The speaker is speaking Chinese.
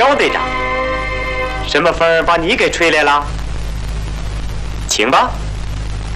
小队长，什么风把你给吹来了？请吧。